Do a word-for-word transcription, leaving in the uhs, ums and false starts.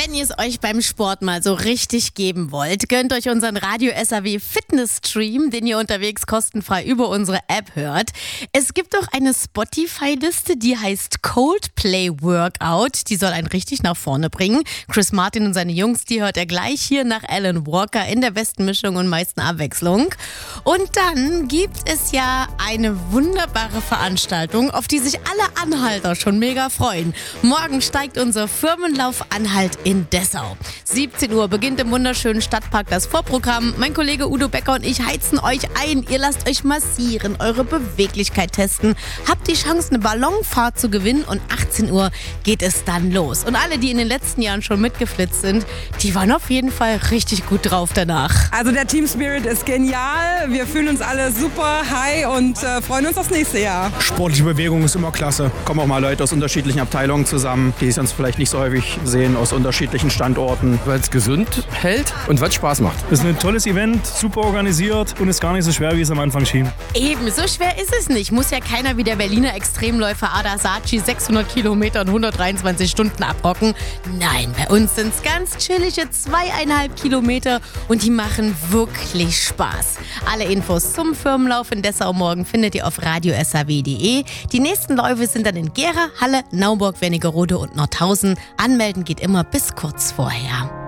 Wenn ihr es euch beim Sport mal so richtig geben wollt, gönnt euch unseren Radio S A W Fitness Stream, den ihr unterwegs kostenfrei über unsere App hört. Es gibt auch eine Spotify-Liste, die heißt Coldplay Workout. Die soll einen richtig nach vorne bringen. Chris Martin und seine Jungs, die hört er gleich hier nach Alan Walker in der besten Mischung und meisten Abwechslung. Und dann gibt es ja eine wunderbare Veranstaltung, auf die sich alle Anhalter schon mega freuen. Morgen steigt unser Firmenlauf Anhalt in Dessau. siebzehn Uhr beginnt im wunderschönen Stadtpark das Vorprogramm. Mein Kollege Udo Becker und ich heizen euch ein. Ihr lasst euch massieren, eure Beweglichkeit testen, habt die Chance, eine Ballonfahrt zu gewinnen und achtzehn Uhr geht es dann los. Und alle, die in den letzten Jahren schon mitgeflitzt sind, die waren auf jeden Fall richtig gut drauf danach. Also der Team Spirit ist genial. Wir fühlen uns alle super high und äh, freuen uns aufs nächste Jahr. Sportliche Bewegung ist immer klasse. Kommen auch mal Leute aus unterschiedlichen Abteilungen zusammen, die es uns vielleicht nicht so häufig sehen, aus unterschiedlichen Standorten. Weil es gesund hält und weil es Spaß macht. Das ist ein tolles Event, super organisiert und ist gar nicht so schwer, wie es am Anfang schien. Eben, so schwer ist es nicht. Muss ja keiner wie der Berliner Extremläufer Ada Saci sechshundert Kilometer und hundertdreiundzwanzig Stunden abrocken. Nein, bei uns sind es ganz chillige zweieinhalb Kilometer und die machen wirklich Spaß. Alle Infos zum Firmenlauf in Dessau morgen findet ihr auf radio s a w punkt d e. Die nächsten Läufe sind dann in Gera, Halle, Naumburg, Wernigerode und Nordhausen. Anmelden geht immer bis kurz vorher.